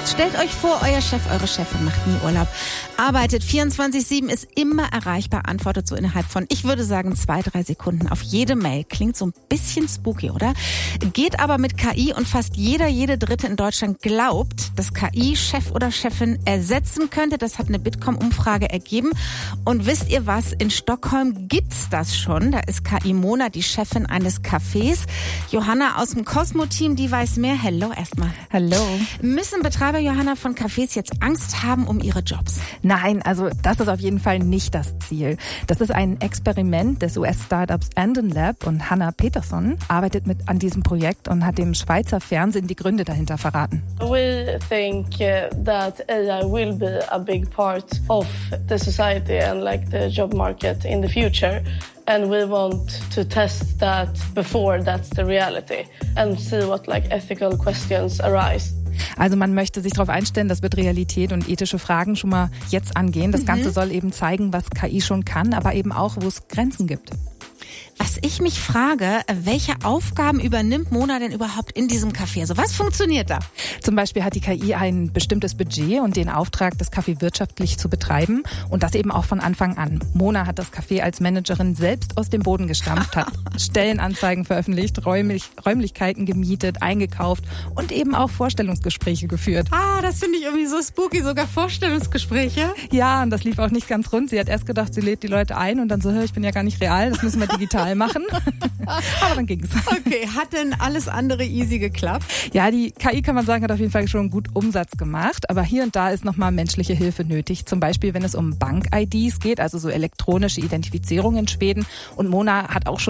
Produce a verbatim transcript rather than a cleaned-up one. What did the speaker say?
Stellt euch vor, euer Chef, eure Chefin macht nie Urlaub. Arbeitet vierundzwanzig sieben, ist immer erreichbar, antwortet so innerhalb von, ich würde sagen, zwei, drei Sekunden auf jede Mail. Klingt so ein bisschen spooky, oder? Geht aber mit K I und fast jeder, jede Dritte in Deutschland glaubt, dass K I Chef oder Chefin ersetzen könnte. Das hat eine Bitkom-Umfrage ergeben. Und wisst ihr was? In Stockholm gibt's das schon. Da ist K I Mona die Chefin eines Cafés. Johanna aus dem Cosmo-Team, die weiß mehr. Hello erstmal. Hallo. Müssen Betreiber, Johanna, von Cafés jetzt Angst haben um ihre Jobs? Nein, also das ist auf jeden Fall nicht das Ziel. Das ist ein Experiment des U S-Startups Andon Lab und Hannah Peterson arbeitet mit an diesem Projekt und hat dem Schweizer Fernsehen die Gründe dahinter verraten. We think uh, that A I will be a big part of the society and like the job market in the future. And we want to test that before that's the reality and see what like ethical questions arise. Also man möchte sich darauf einstellen, das wird Realität und ethische Fragen schon mal jetzt angehen. Das Ganze soll eben zeigen, was K I schon kann, aber eben auch, wo es Grenzen gibt. Was ich mich frage, welche Aufgaben übernimmt Mona denn überhaupt in diesem Café? Also was funktioniert da? Zum Beispiel hat die K I ein bestimmtes Budget und den Auftrag, das Café wirtschaftlich zu betreiben und das eben auch von Anfang an. Mona hat das Café als Managerin selbst aus dem Boden gestampft, hat Stellenanzeigen veröffentlicht, räumlich, Räumlichkeiten gemietet, eingekauft und eben auch Vorstellungsgespräche geführt. Ah, das finde ich irgendwie so spooky, sogar Vorstellungsgespräche. Ja, und das lief auch nicht ganz rund. Sie hat erst gedacht, sie lädt die Leute ein und dann so, ich bin ja gar nicht real, das müssen wir digital machen. Aber dann ging's. Okay, hat denn alles andere easy geklappt? Ja, die K I, kann man sagen, hat auf jeden Fall schon gut Umsatz gemacht. Aber hier und da ist nochmal menschliche Hilfe nötig. Zum Beispiel, wenn es um Bank-I Ds geht, also so elektronische Identifizierung in Schweden. Und Mona hat auch schon